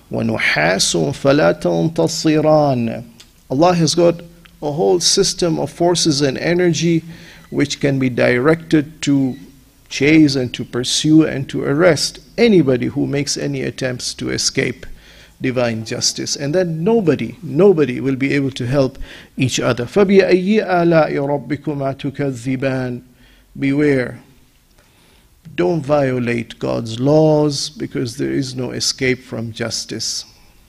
وَنُحَاسٌ فَلَا تَنْتَصِرَانَ. Allah has got a whole system of forces and energy which can be directed to chase and to pursue and to arrest anybody who makes any attempts to escape divine justice. And then nobody will be able to help each other. فَبِأَيِّ آلَاءِ رَبِّكُمَا تُكَذِّبَانِ. Beware. Don't violate God's laws, because there is no escape from justice.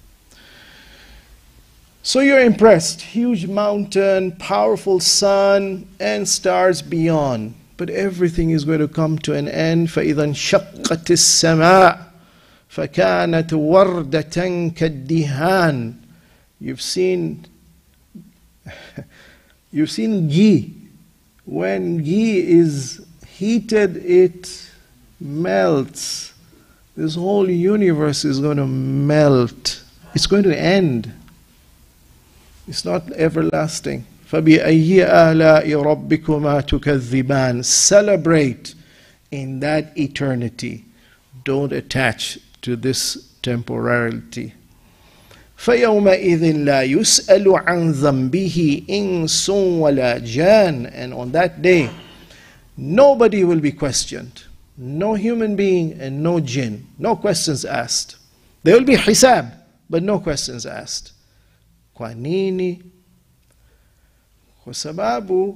So you're impressed. Huge mountain, powerful sun, and stars beyond. But everything is going to come to an end. فَإِذَا انشَقَّتِ السَّمَاءُ فَكَانَتْ وَرْدَةً كَالدِّهَانِ. You've seen ghee. When ghee is heated, it melts. This whole universe is going to melt. It's going to end. It's not everlasting. فَبِأَيِّ آلَاءِ رَبِّكُمَا تُكَذِّبَانِ. Celebrate in that eternity. Don't attach to this temporality. فَيَوْمَئِذٍ لَا يُسْأَلُ عَنْ ذَنْبِهِ إِنسٌ وَلَا جَانٌ. And on that day, nobody will be questioned. No human being and no jinn. No questions asked. There will be hisab, but no questions asked. Kwa nini? Kwa sababu.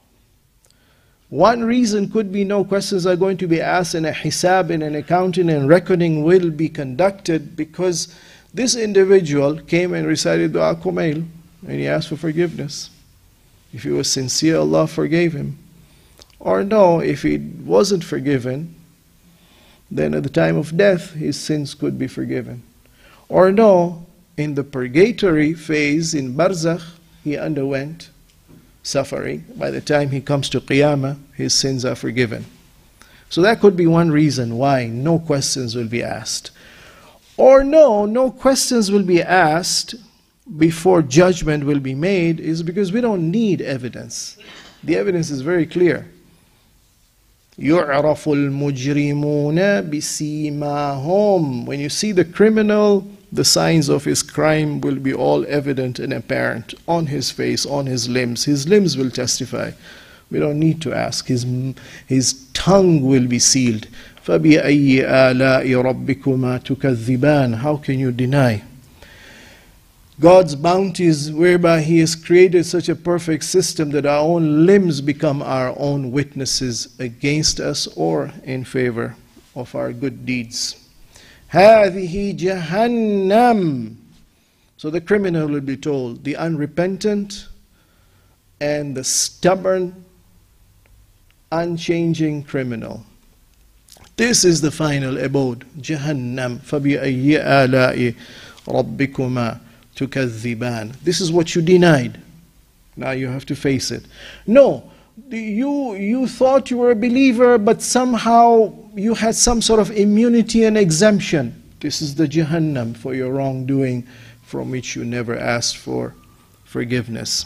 One reason could be no questions are going to be asked, and a hisab and an accounting and reckoning will be conducted, because this individual came and recited Dua Kumail and he asked for forgiveness. If he was sincere, Allah forgave him. Or no, if he wasn't forgiven, then at the time of death his sins could be forgiven. Or no, in the purgatory phase in Barzakh, he underwent suffering. By the time he comes to Qiyamah, his sins are forgiven. So that could be one reason why no questions will be asked. Or no questions will be asked before judgment will be made, is because we don't need evidence. The evidence is very clear. يُعْرَفُ الْمُجْرِمُونَ بِسِيمَاهُمْ. When you see the criminal, the signs of his crime will be all evident and apparent on his face, on his limbs. His limbs will testify. We don't need to ask. His tongue will be sealed. فَبِأَيِّ آلَاءِ رَبِّكُمَا تُكَذِّبَانِ. How can you deny God's bounties, whereby He has created such a perfect system that our own limbs become our own witnesses against us or in favor of our good deeds? هَذِهِ جَهَنَّمْ. So the criminal will be told, the unrepentant and the stubborn, unchanging criminal. This is the final abode, Jahannam. فَبِأَيِّ آلَاءِ رَبِّكُمَا تُكَذِّبَانِ. This is what you denied. Now you have to face it. No, you thought you were a believer, but somehow you had some sort of immunity and exemption. This is the Jahannam for your wrongdoing, from which you never asked for forgiveness.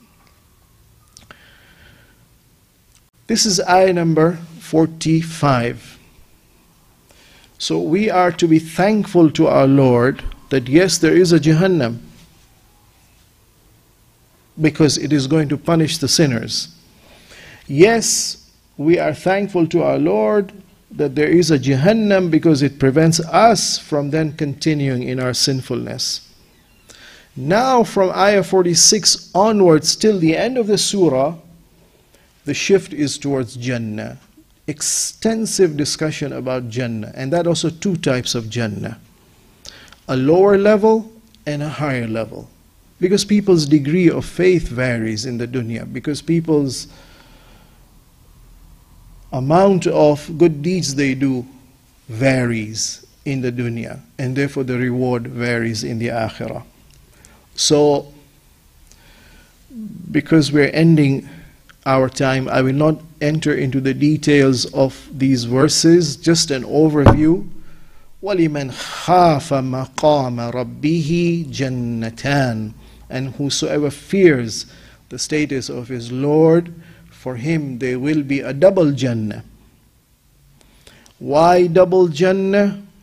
This is ayah number 45. So we are to be thankful to our Lord that yes, there is a Jahannam, because it is going to punish the sinners. Yes, we are thankful to our Lord that there is a Jahannam, because it prevents us from then continuing in our sinfulness. Now from ayah 46 onwards till the end of the surah, the shift is towards Jannah. Extensive discussion about Jannah, and that also two types of Jannah. A lower level and a higher level. Because people's degree of faith varies in the dunya, because people's amount of good deeds they do varies in the dunya, and therefore the reward varies in the akhirah. So, because we're ending our time, I will not enter into the details of these verses, just an overview. وَلِمَنْ خَافَ مَقَامَ رَبِّهِ جَنَّتَانِ. And whosoever fears the status of his Lord, for him there will be a double Jannah. Why double Jannah?